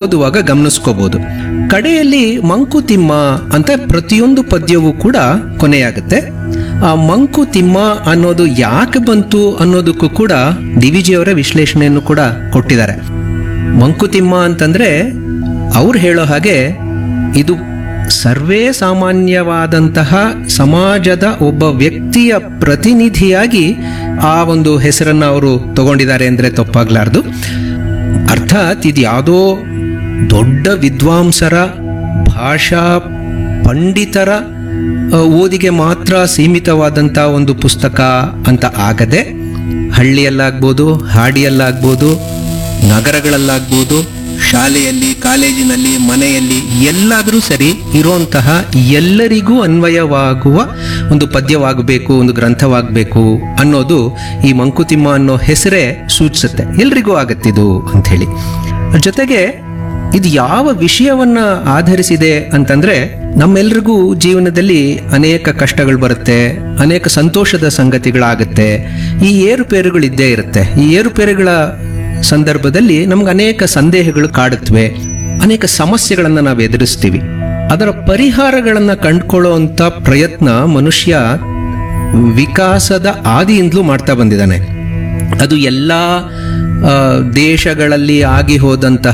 ಓದುವಾಗ ಗಮನಿಸ್ಕೋಬಹುದು. ಕಡೆಯಲ್ಲಿ ಮಂಕುತಿಮ್ಮ ಅಂತ ಪ್ರತಿಯೊಂದು ಪದ್ಯವೂ ಕೂಡ ಕೊನೆಯಾಗುತ್ತೆ. ಆ ಮಂಕುತಿಮ್ಮ ಅನ್ನೋದು ಯಾಕೆ ಬಂತು ಅನ್ನೋದಕ್ಕೂ ಕೂಡ ಡಿ.ವಿ.ಜಿ ಅವರ ವಿಶ್ಲೇಷಣೆಯನ್ನು ಕೂಡ ಕೊಟ್ಟಿದ್ದಾರೆ. ಮಂಕುತಿಮ್ಮ ಅಂತಂದ್ರೆ ಅವ್ರು ಹೇಳೋ ಹಾಗೆ ಇದು ಸರ್ವೇ ಸಾಮಾನ್ಯವಾದಂತಹ ಸಮಾಜದ ಒಬ್ಬ ವ್ಯಕ್ತಿಯ ಪ್ರತಿನಿಧಿಯಾಗಿ ಆ ಒಂದು ಹೆಸರನ್ನು ಅವರು ತಗೊಂಡಿದ್ದಾರೆ ಅಂದರೆ ತಪ್ಪಾಗ್ಲಾರ್ದು. ಅರ್ಥಾತ್ ಇದು ಯಾವುದೋ ದೊಡ್ಡ ವಿದ್ವಾಂಸರ ಭಾಷಾ ಪಂಡಿತರ ಓದಿಗೆ ಮಾತ್ರ ಸೀಮಿತವಾದಂಥ ಒಂದು ಪುಸ್ತಕ ಅಂತ ಆಗದೆ ಹಳ್ಳಿಯಲ್ಲಾಗ್ಬೋದು, ಹಾಡಿಯಲ್ಲಾಗ್ಬೋದು, ನಗರಗಳಲ್ಲಾಗ್ಬೋದು, ಶಾಲೆಯಲ್ಲಿ, ಕಾಲೇಜಿನಲ್ಲಿ, ಮನೆಯಲ್ಲಿ ಎಲ್ಲಾದರೂ ಸರಿ ಇರುವಂತಹ ಎಲ್ಲರಿಗೂ ಅನ್ವಯವಾಗುವ ಒಂದು ಪದ್ಯವಾಗಬೇಕು, ಒಂದು ಗ್ರಂಥವಾಗಬೇಕು ಅನ್ನೋದು ಈ ಮಂಕುತಿಮ್ಮ ಅನ್ನೋ ಹೆಸರೇ ಸೂಚಿಸುತ್ತೆ. ಎಲ್ರಿಗೂ ಆಗತ್ತಿದು ಅಂಥೇಳಿ. ಜೊತೆಗೆ ಇದು ಯಾವ ವಿಷಯವನ್ನ ಆಧರಿಸಿದೆ ಅಂತಂದ್ರೆ ನಮ್ಮೆಲ್ರಿಗೂ ಜೀವನದಲ್ಲಿ ಅನೇಕ ಕಷ್ಟಗಳು ಬರುತ್ತೆ, ಅನೇಕ ಸಂತೋಷದ ಸಂಗತಿಗಳಾಗುತ್ತೆ, ಈ ಏರುಪೇರುಗಳು ಇದ್ದೇ ಇರುತ್ತೆ. ಈ ಏರುಪೇರುಗಳ ಸಂದರ್ಭದಲ್ಲಿ ನಮ್ಗೆ ಅನೇಕ ಸಂದೇಹಗಳು ಕಾಡುತ್ತವೆ, ಅನೇಕ ಸಮಸ್ಯೆಗಳನ್ನು ನಾವು ಎದುರಿಸ್ತೀವಿ. ಅದರ ಪರಿಹಾರಗಳನ್ನು ಕಂಡುಕೊಳ್ಳುವಂಥ ಪ್ರಯತ್ನ ಮನುಷ್ಯ ವಿಕಾಸದ ಆದಿಯಿಂದಲೂ ಮಾಡ್ತಾ ಬಂದಿದ್ದಾನೆ. ಅದು ಎಲ್ಲ ದೇಶಗಳಲ್ಲಿ ಆಗಿ ಹೋದಂತಹ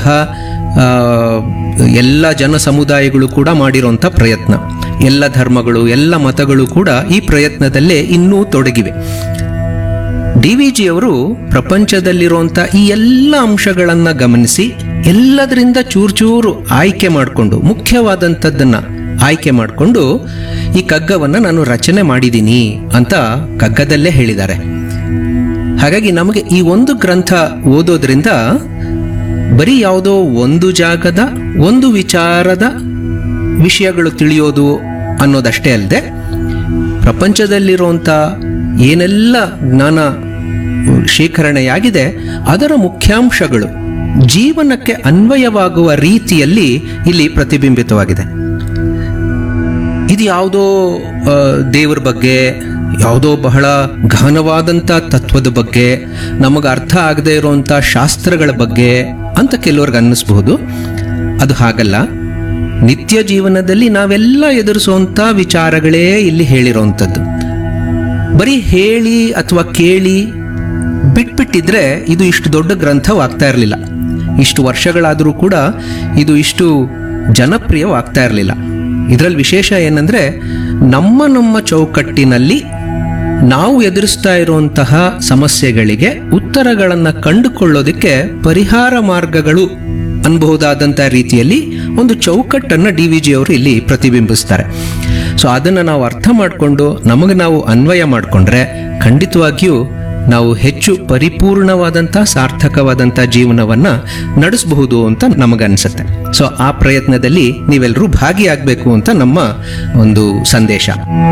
ಎಲ್ಲ ಜನ ಸಮುದಾಯಗಳು ಕೂಡ ಮಾಡಿರುವಂಥ ಪ್ರಯತ್ನ. ಎಲ್ಲ ಧರ್ಮಗಳು, ಎಲ್ಲ ಮತಗಳು ಕೂಡ ಈ ಪ್ರಯತ್ನದಲ್ಲೇ ಇನ್ನೂ ತೊಡಗಿವೆ. ಡಿ.ವಿ.ಜಿ ಅವರು ಪ್ರಪಂಚದಲ್ಲಿರುವಂಥ ಈ ಎಲ್ಲ ಅಂಶಗಳನ್ನು ಗಮನಿಸಿ ಎಲ್ಲದರಿಂದ ಚೂರು ಆಯ್ಕೆ ಮಾಡಿಕೊಂಡು, ಮುಖ್ಯವಾದಂಥದ್ದನ್ನು ಆಯ್ಕೆ ಮಾಡಿಕೊಂಡು ಈ ಕಗ್ಗವನ್ನು ನಾನು ರಚನೆ ಮಾಡಿದ್ದೀನಿ ಅಂತ ಕಗ್ಗದಲ್ಲೇ ಹೇಳಿದ್ದಾರೆ. ಹಾಗಾಗಿ ನಮಗೆ ಈ ಒಂದು ಗ್ರಂಥ ಓದೋದ್ರಿಂದ ಬರೀ ಯಾವುದೋ ಒಂದು ಜಾಗದ ಒಂದು ವಿಚಾರದ ವಿಷಯಗಳು ತಿಳಿಯೋದು ಅನ್ನೋದಷ್ಟೇ ಅಲ್ಲದೆ ಪ್ರಪಂಚದಲ್ಲಿರುವಂಥ ಏನೆಲ್ಲ ಜ್ಞಾನ ಶೇಖರಣೆಯಾಗಿದೆ ಅದರ ಮುಖ್ಯಾಂಶಗಳು ಜೀವನಕ್ಕೆ ಅನ್ವಯವಾಗುವ ರೀತಿಯಲ್ಲಿ ಇಲ್ಲಿ ಪ್ರತಿಬಿಂಬಿತವಾಗಿದೆ. ಇದು ಯಾವುದೋ ದೇವರ ಬಗ್ಗೆ, ಯಾವುದೋ ಬಹಳ ಗಹನವಾದಂಥ ತತ್ವದ ಬಗ್ಗೆ, ನಮಗೆ ಅರ್ಥ ಆಗದೆ ಇರುವಂಥ ಶಾಸ್ತ್ರಗಳ ಬಗ್ಗೆ ಅಂತ ಕೆಲವ್ರಿಗೆ ಅನ್ನಿಸ್ಬಹುದು. ಅದು ಹಾಗಲ್ಲ. ನಿತ್ಯ ಜೀವನದಲ್ಲಿ ನಾವೆಲ್ಲ ಎದುರಿಸುವಂಥ ವಿಚಾರಗಳೇ ಇಲ್ಲಿ ಹೇಳಿರೋವಂಥದ್ದು. ಬರೀ ಹೇಳಿ ಅಥವಾ ಕೇಳಿ ಬಿಟ್ಬಿಟ್ಟಿದ್ರೆ ಇದು ಇಷ್ಟು ದೊಡ್ಡ ಗ್ರಂಥವಾಗ್ತಾ ಇರಲಿಲ್ಲ. ಇಷ್ಟು ವರ್ಷಗಳಾದರೂ ಕೂಡ ಇದು ಇಷ್ಟು ಜನಪ್ರಿಯವಾಗ್ತಾ ಇರಲಿಲ್ಲ. ಇದರಲ್ಲಿ ವಿಶೇಷ ಏನಂದರೆ ನಮ್ಮ ಚೌಕಟ್ಟಿನಲ್ಲಿ ನಾವು ಎದುರಿಸ್ತಾ ಇರುವಂತಹ ಸಮಸ್ಯೆಗಳಿಗೆ ಉತ್ತರಗಳನ್ನು ಕಂಡುಕೊಳ್ಳೋದಕ್ಕೆ ಪರಿಹಾರ ಮಾರ್ಗಗಳು ಅನ್ಬಹುದಾದಂಥ ರೀತಿಯಲ್ಲಿ ಒಂದು ಚೌಕಟ್ಟನ್ನು ಡಿ.ವಿ.ಜಿ ಅವರು ಇಲ್ಲಿ ಪ್ರತಿಬಿಂಬಿಸ್ತಾರೆ. ಸೊ ಅದನ್ನು ನಾವು ಅರ್ಥ ಮಾಡಿಕೊಂಡು ನಮಗೆ ನಾವು ಅನ್ವಯ ಮಾಡಿಕೊಂಡ್ರೆ ಖಂಡಿತವಾಗಿಯೂ ನಾವು ಹೆಚ್ಚು ಪರಿಪೂರ್ಣವಾದಂಥ ಸಾರ್ಥಕವಾದಂಥ ಜೀವನವನ್ನು ನಡೆಸಬಹುದು ಅಂತ ನಮಗನ್ಸುತ್ತೆ. ಸೊ ಆ ಪ್ರಯತ್ನದಲ್ಲಿ ನೀವೆಲ್ಲರೂ ಭಾಗಿಯಾಗಬೇಕು ಅಂತ ನಮ್ಮ ಒಂದು ಸಂದೇಶ.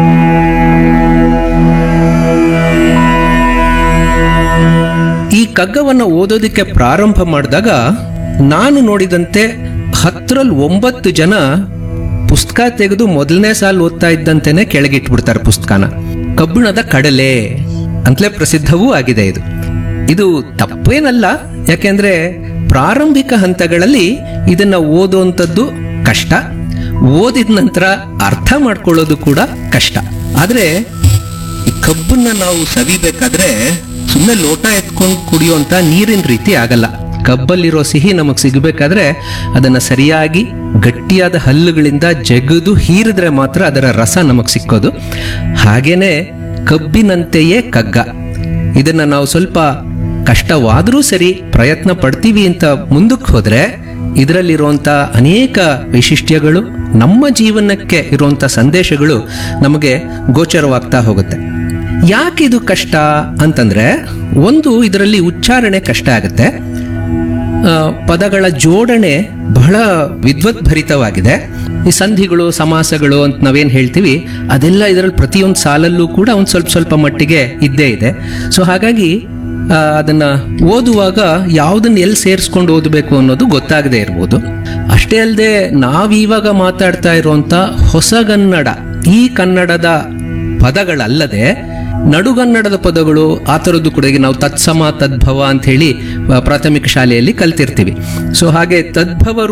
ಈ ಕಗ್ಗವನ್ನು ಓದೋದಕ್ಕೆ ಪ್ರಾರಂಭ ಮಾಡಿದಾಗ ನಾನು ನೋಡಿದಂತೆ 10ರಲ್ಲಿ 9 ಜನ ಪುಸ್ತಕ ತೆಗೆದು ಮೊದಲನೇ ಸಾಲ ಓದ್ತಾ ಇದ್ದಂತೆನೆ ಕೆಳಗಿಟ್ಬಿಡ್ತಾರೆ ಪುಸ್ತಕನ. ಕಬ್ಬಿಣದ ಕಡಲೆ ಅಂತಲೇ ಪ್ರಸಿದ್ಧವೂ ಆಗಿದೆ. ಇದು ತಪ್ಪೇನಲ್ಲ, ಯಾಕೆಂದ್ರೆ ಪ್ರಾರಂಭಿಕ ಹಂತಗಳಲ್ಲಿ ಇದನ್ನ ಓದುವಂಥದ್ದು ಕಷ್ಟ, ಓದಿದ ನಂತರ ಅರ್ಥ ಮಾಡ್ಕೊಳ್ಳೋದು ಕೂಡ ಕಷ್ಟ. ಆದ್ರೆ ಈ ಕಬ್ಬನ್ನ ನಾವು ಸವಿಬೇಕಾದ್ರೆ ಸುಮ್ಮನೆ ಲೋಟ ಎತ್ಕೊಂಡು ಕುಡಿಯುವಂತ ನೀರಿನ ರೀತಿ ಆಗಲ್ಲ. ಕಬ್ಬಲ್ಲಿರೋ ಸಿಹಿ ನಮಗ್ ಸಿಗಬೇಕಾದ್ರೆ ಅದನ್ನ ಸರಿಯಾಗಿ ಗಟ್ಟಿಯಾದ ಹಲ್ಲುಗಳಿಂದ ಜಗದು ಹೀರಿದ್ರೆ ಮಾತ್ರ ಅದರ ರಸ ನಮಗ್ ಸಿಕ್ಕೋದು. ಹಾಗೇನೆ ಕಬ್ಬಿನಂತೆಯೇ ಕಗ್ಗ. ಇದನ್ನ ನಾವು ಸ್ವಲ್ಪ ಕಷ್ಟವಾದರೂ ಸರಿ ಪ್ರಯತ್ನ ಪಡ್ತೀವಿ ಅಂತ ಮುಂದಕ್ಕೆ ಹೋದ್ರೆ ಇದರಲ್ಲಿರುವಂಥ ಅನೇಕ ವೈಶಿಷ್ಟ್ಯಗಳು, ನಮ್ಮ ಜೀವನಕ್ಕೆ ಇರುವಂಥ ಸಂದೇಶಗಳು ನಮಗೆ ಗೋಚರವಾಗ್ತಾ ಹೋಗುತ್ತೆ. ಯಾಕೆ ಇದು ಕಷ್ಟ ಅಂತಂದ್ರೆ, ಒಂದು ಇದರಲ್ಲಿ ಉಚ್ಚಾರಣೆ ಕಷ್ಟ ಆಗುತ್ತೆ, ಪದಗಳ ಜೋಡಣೆ ಬಹಳ ವಿದ್ವದ್ಭರಿತವಾಗಿದೆ. ಈ ಸಂಧಿಗಳು, ಸಮಾಸಗಳು ಅಂತ ನಾವೇನು ಹೇಳ್ತೀವಿ ಅದೆಲ್ಲ ಇದರಲ್ಲಿ ಪ್ರತಿಯೊಂದು ಸಾಲಲ್ಲೂ ಕೂಡ ಒಂದು ಸ್ವಲ್ಪ ಮಟ್ಟಿಗೆ ಇದ್ದೇ ಇದೆ. ಸೊ ಹಾಗಾಗಿ ಅದನ್ನ ಓದುವಾಗ ಯಾವುದನ್ನ ಎಲ್ಲಿ ಸೇರಿಸ್ಕೊಂಡು ಓದಬೇಕು ಅನ್ನೋದು ಗೊತ್ತಾಗದೇ ಇರ್ಬೋದು. ಅಷ್ಟೇ ಅಲ್ಲದೆ ನಾವೀವಾಗ ಮಾತಾಡ್ತಾ ಇರುವಂತ ಹೊಸಗನ್ನಡ, ಈ ಕನ್ನಡದ ಪದಗಳಲ್ಲದೆ ನಡುಗನ್ನಡದ ಪದಗಳು ಆ ಥರದ್ದು ಕೂಡ ನಾವು ತತ್ಸಮ ತದ್ಭವ ಅಂತ ಹೇಳಿ ಪ್ರಾಥಮಿಕ ಶಾಲೆಯಲ್ಲಿ ಕಲ್ತಿರ್ತೀವಿ. ಸೊ ಹಾಗೆ ತದ್ಭವ